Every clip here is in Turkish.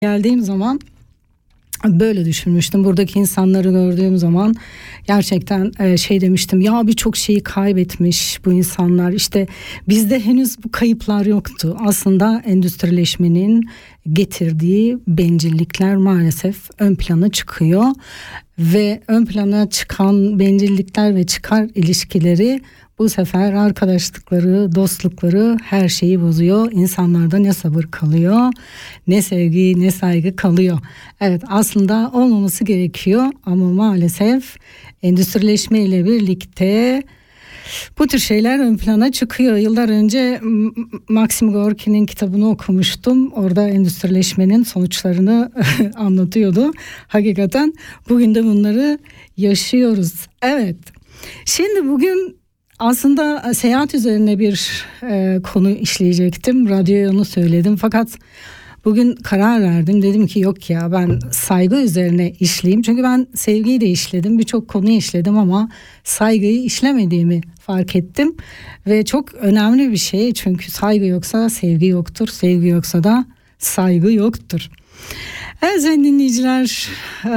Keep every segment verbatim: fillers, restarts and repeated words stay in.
geldiğim zaman böyle düşünmüştüm. Buradaki insanları gördüğüm zaman gerçekten şey demiştim. Ya birçok şeyi kaybetmiş bu insanlar. İşte bizde henüz bu kayıplar yoktu. Aslında endüstrileşmenin getirdiği bencillikler maalesef ön plana çıkıyor. Ve ön plana çıkan bencillikler ve çıkar ilişkileri bu sefer arkadaşlıkları, dostlukları, her şeyi bozuyor. İnsanlarda ne sabır kalıyor, ne sevgi, ne saygı kalıyor. Evet, aslında olmaması gerekiyor ama maalesef endüstrileşme ile birlikte bu tür şeyler ön plana çıkıyor. Yıllar önce Maxim Gorki'nin kitabını okumuştum. Orada endüstrileşmenin sonuçlarını anlatıyordu. Hakikaten bugün de bunları yaşıyoruz. Evet. Şimdi bugün aslında seyahat üzerine bir e, konu işleyecektim. Radyoya onu söyledim. Fakat bugün karar verdim. Dedim ki yok ya, ben saygı üzerine işleyeyim. Çünkü ben sevgiyi de işledim. Birçok konuyu işledim ama saygıyı işlemediğimi fark ettim. Ve çok önemli bir şey. Çünkü saygı yoksa sevgi yoktur. Sevgi yoksa da saygı yoktur. Evet sayın dinleyiciler, e,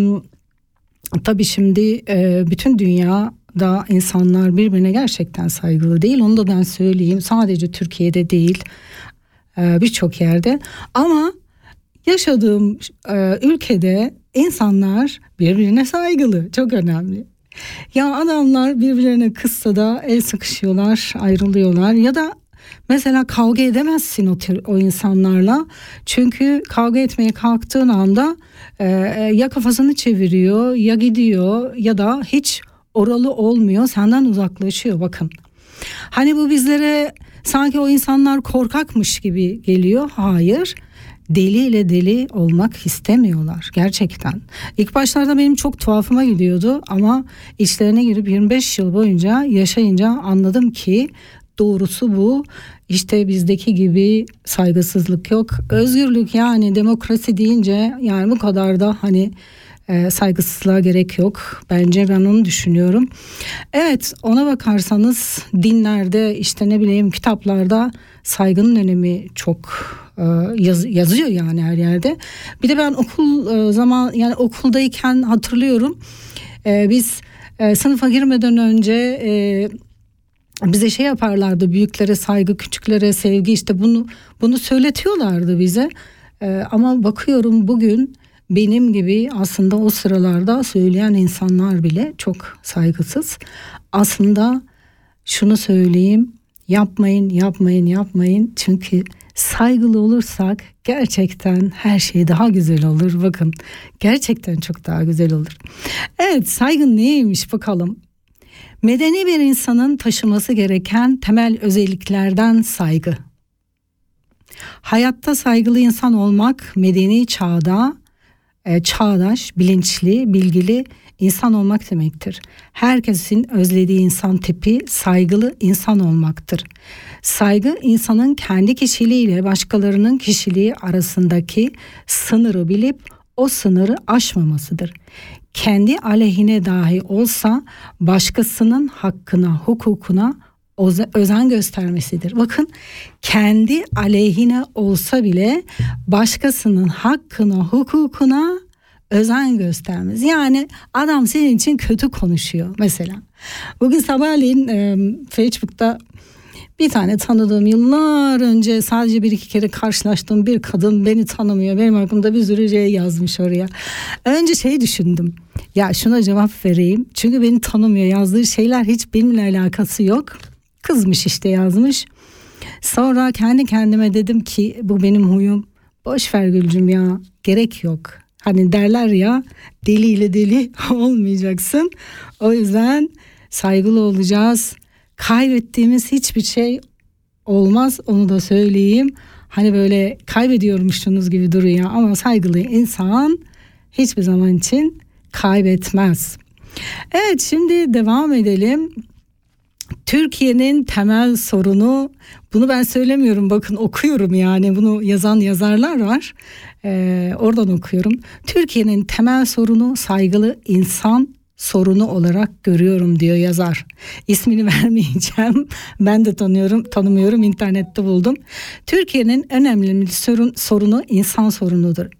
tabii şimdi e, bütün dünya da insanlar birbirine gerçekten saygılı değil. Onu da ben söyleyeyim. Sadece Türkiye'de değil, birçok yerde. Ama yaşadığım ülkede insanlar birbirine saygılı. Çok önemli. Ya adamlar birbirlerine kızsa da el sıkışıyorlar, ayrılıyorlar. Ya da mesela kavga edemezsin o, tür, o insanlarla. Çünkü kavga etmeye kalktığın anda ya kafasını çeviriyor, ya gidiyor, ya da hiç oralı olmuyor, senden uzaklaşıyor. Bakın, hani bu bizlere sanki o insanlar korkakmış gibi geliyor. Hayır, deliyle deli olmak istemiyorlar gerçekten. İlk başlarda benim çok tuhafıma gidiyordu ama içlerine girip yirmi beş yıl boyunca yaşayınca anladım ki doğrusu bu. İşte bizdeki gibi saygısızlık yok, özgürlük, yani demokrasi deyince yani bu kadar da hani E, saygısızlığa gerek yok. Bence, ben onu düşünüyorum. Evet, ona bakarsanız dinlerde, işte ne bileyim kitaplarda saygının önemi çok e, yaz, yazıyor yani her yerde. Bir de ben okul e, zaman yani okuldayken hatırlıyorum. E, biz e, sınıfa girmeden önce e, bize şey yaparlardı. Büyüklere saygı, küçüklere sevgi, işte bunu bunu söyletiyorlardı bize. E, ama bakıyorum bugün benim gibi aslında o sıralarda söyleyen insanlar bile çok saygısız. Aslında şunu söyleyeyim, yapmayın, yapmayın, yapmayın. Çünkü saygılı olursak gerçekten her şey daha güzel olur. Bakın, gerçekten çok daha güzel olur. Evet, saygı neymiş bakalım. Medeni bir insanın taşıması gereken temel özelliklerden saygı. Hayatta saygılı insan olmak medeni çağda çağdaş, bilinçli, bilgili insan olmak demektir. Herkesin özlediği insan tipi saygılı insan olmaktır. Saygı, insanın kendi kişiliğiyle başkalarının kişiliği arasındaki sınırı bilip o sınırı aşmamasıdır. Kendi aleyhine dahi olsa başkasının hakkına, hukukuna özen göstermesidir. Bakın, kendi aleyhine olsa bile başkasının hakkına, hukukuna özen göstermez. Yani adam senin için kötü konuşuyor mesela. Bugün sabahleyin e, Facebook'ta bir tane tanıdığım, yıllar önce sadece bir iki kere karşılaştığım bir kadın beni tanımıyor. Benim hakkımda bir sürü şey yazmış oraya. Önce şey düşündüm. Ya şuna cevap vereyim. Çünkü beni tanımıyor. Yazdığı şeyler hiç benimle alakası yok. Kızmış işte, yazmış. Sonra kendi kendime dedim ki bu benim huyum. Boş ver Gülcüm ya, gerek yok. Hani derler ya, deliyle deli olmayacaksın. O yüzden saygılı olacağız. Kaybettiğimiz hiçbir şey olmaz, onu da söyleyeyim. Hani böyle kaybediyormuşsunuz gibi duruyor ama saygılı insan hiçbir zaman için kaybetmez. Evet, şimdi devam edelim. Türkiye'nin temel sorunu, bunu ben söylemiyorum, bakın okuyorum, yani bunu yazan yazarlar var, ee, oradan okuyorum. Türkiye'nin temel sorunu saygılı insan sorunu olarak görüyorum diyor yazar. İsmini vermeyeceğim. Ben de tanıyorum, tanımıyorum, internette buldum. Türkiye'nin önemli sorun, sorunu insan sorunudur.